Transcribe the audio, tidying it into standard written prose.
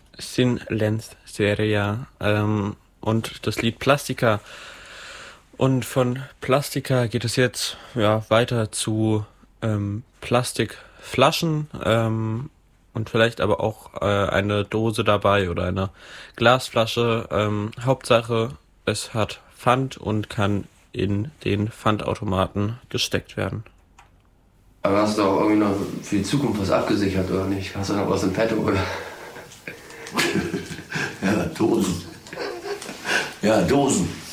Sin Lenz Seria und das Lied Plastica. Und von Plastica geht es jetzt weiter zu Plastikflaschen und vielleicht aber auch eine Dose dabei oder eine Glasflasche. Hauptsache, es hat Pfand und kann in den Pfandautomaten gesteckt werden. Aber hast du auch irgendwie noch für die Zukunft was abgesichert oder nicht? Hast du noch was im Petto oder? Ja, Dosen. Ja, Dosen.